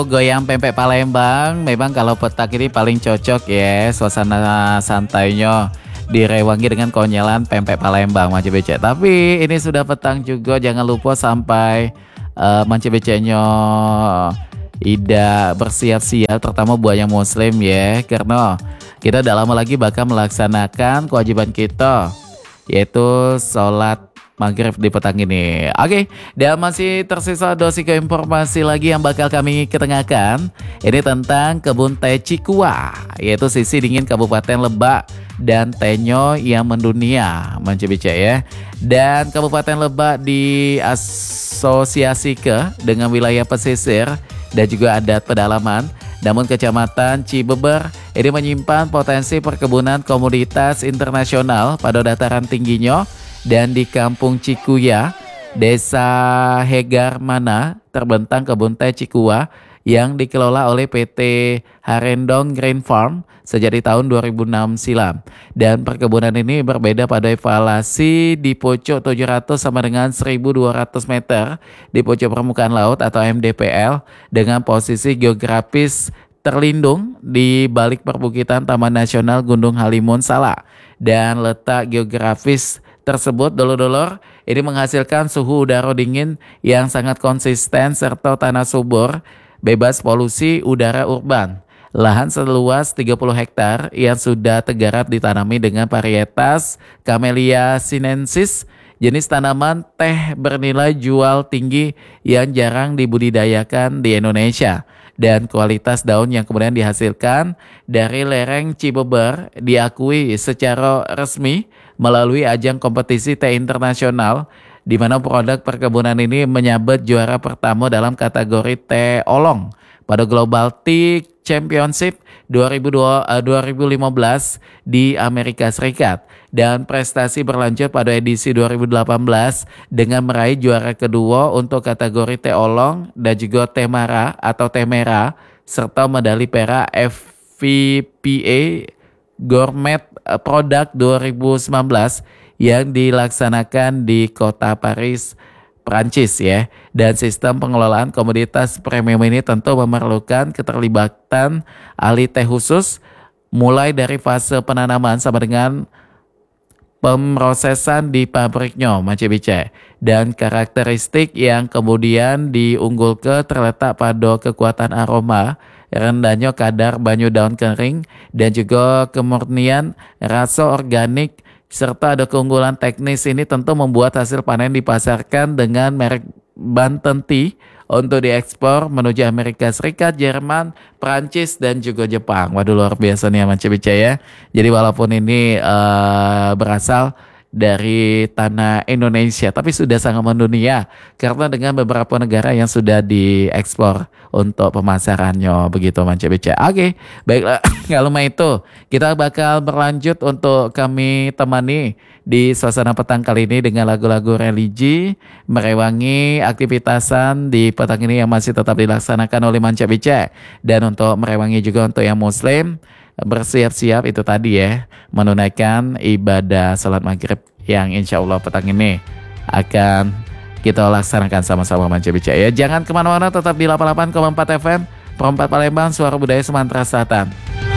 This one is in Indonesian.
Goyang pempek Palembang, memang kalau petak ini paling cocok ya, suasana santainya direwangi dengan konyelan pempek Palembang Manci Becek. Tapi ini sudah petang juga, jangan lupa sampai Manci Beceknya tidak bersiap-siap, terutama buat yang muslim ya, karena kita tidak lama lagi bakal melaksanakan kewajiban kita, yaitu sholat maghrib di petang ini. Oke, dan masih tersisa dosi ke informasi lagi yang bakal kami ketengahkan. Ini tentang kebun teh Cikua, yaitu sisi dingin Kabupaten Lebak dan tehnya yang mendunia, Manci ya. Dan Kabupaten Lebak diasosiasi dengan wilayah pesisir dan juga adat pedalaman. Namun Kecamatan Cibeber ini menyimpan potensi perkebunan komoditas internasional pada dataran tingginya. Dan di Kampung Cikuya, Desa Hegarmana, terbentang kebun teh Cikua yang dikelola oleh PT Harendong Green Farm sejak di tahun 2006 silam. Dan perkebunan ini berbeda pada evaluasi di pojok 700 sama dengan 1200 meter di pojok permukaan laut atau MDPL dengan posisi geografis terlindung di balik perbukitan Taman Nasional Gunung Halimun Salak. Dan letak geografis tersebut dulur-dulur ini menghasilkan suhu udara dingin yang sangat konsisten serta tanah subur bebas polusi udara urban. Lahan seluas 30 hektar yang sudah tergarap ditanami dengan varietas Camellia sinensis, jenis tanaman teh bernilai jual tinggi yang jarang dibudidayakan di Indonesia. Dan kualitas daun yang kemudian dihasilkan dari lereng Cibeber diakui secara resmi melalui ajang kompetisi teh internasional, di mana produk perkebunan ini menyabet juara pertama dalam kategori teh olong pada Global Tea Championship 2015 di Amerika Serikat. Dan prestasi berlanjut pada edisi 2018 dengan meraih juara kedua untuk kategori teh olong dan juga teh mara atau teh merah, serta medali perak FVPA Gourmet Product 2019 yang dilaksanakan di kota Paris, Prancis ya. Dan sistem pengelolaan komoditas premium ini tentu memerlukan keterlibatan ahli teh khusus mulai dari fase penanaman sama dengan pemrosesan di pabriknya, Manci Bice. Dan karakteristik yang kemudian diunggulkan terletak pada kekuatan aroma, rendahnya kadar banyu daun kering, dan juga kemurnian rasa organik, serta ada keunggulan teknis ini tentu membuat hasil panen dipasarkan dengan merek Banten Tea untuk diekspor menuju Amerika Serikat, Jerman, Prancis, dan juga Jepang. Waduh, luar biasa nih Manci Bice ya. Jadi walaupun ini berasal dari tanah Indonesia, tapi sudah sangat mendunia karena dengan beberapa negara yang sudah diekspor untuk pemasarannya, begitu Manci Bice. Oke, baiklah. Kalau itu kita bakal berlanjut untuk kami temani di suasana petang kali ini dengan lagu-lagu religi merewangi aktivitasan di petang ini yang masih tetap dilaksanakan oleh Manci Bice. Dan untuk merewangi juga untuk yang muslim bersiap-siap itu tadi ya, menunaikan ibadah salat maghrib yang insya Allah petang ini akan kita laksanakan sama-sama Manci Bice ya. Jangan kemana-mana, tetap di 88,4 FM Perempat Palembang, Suara Budaya Sumatera Selatan.